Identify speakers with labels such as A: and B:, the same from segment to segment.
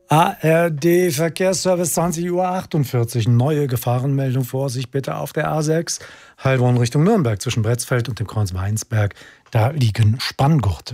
A: ARD Verkehrsservice 20:48 Uhr. Neue Gefahrenmeldung. Vorsicht bitte auf der A6. Heilbronn Richtung Nürnberg zwischen Bretzfeld und dem Kreuz Weinsberg. Da liegen Spanngurte.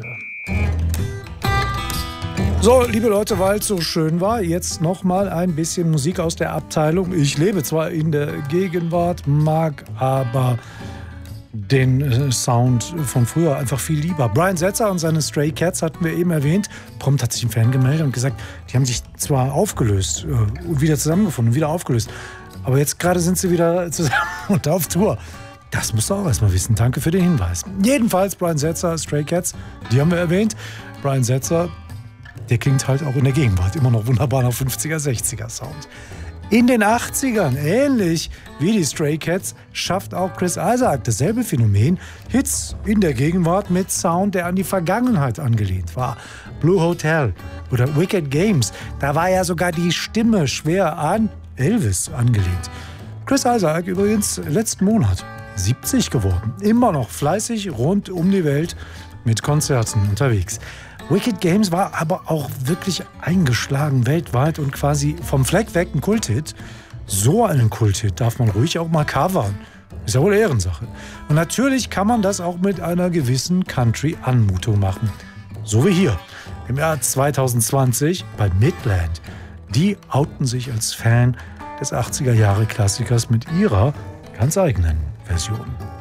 A: So, liebe Leute, weil es so schön war, jetzt noch mal ein bisschen Musik aus der Abteilung. Ich lebe zwar in der Gegenwart, mag aber den Sound von früher einfach viel lieber. Brian Setzer und seine Stray Cats hatten wir eben erwähnt. Prompt hat sich ein Fan gemeldet und gesagt, die haben sich zwar aufgelöst und wieder zusammengefunden und wieder aufgelöst, aber jetzt gerade sind sie wieder zusammen und auf Tour. Das musst du auch erstmal wissen. Danke für den Hinweis. Jedenfalls Brian Setzer, Stray Cats, die haben wir erwähnt. Brian Setzer, der klingt halt auch in der Gegenwart immer noch wunderbar nach 50er, 60er Sound. In den 80ern, ähnlich wie die Stray Cats, schafft auch Chris Isaak dasselbe Phänomen. Hits in der Gegenwart mit Sound, der an die Vergangenheit angelehnt war. Blue Hotel oder Wicked Games, da war ja sogar die Stimme schwer an Elvis angelehnt. Chris Isaak übrigens letzten Monat 70 geworden. Immer noch fleißig rund um die Welt mit Konzerten unterwegs. Wicked Games war aber auch wirklich eingeschlagen weltweit und quasi vom Fleck weg ein Kulthit. So einen Kulthit darf man ruhig auch mal covern. Ist ja wohl Ehrensache. Und natürlich kann man das auch mit einer gewissen Country-Anmutung machen. So wie hier im Jahr 2020 bei Midland. Die outen sich als Fan des 80er-Jahre-Klassikers mit ihrer ganz eigenen Version.